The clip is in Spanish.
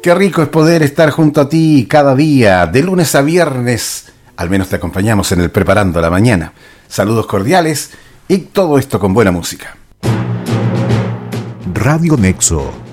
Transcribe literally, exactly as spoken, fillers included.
Qué rico es poder estar junto a ti cada día, de lunes a viernes. Al menos te acompañamos en el Preparando la Mañana. Saludos cordiales y todo esto con buena música. Radio Nexo.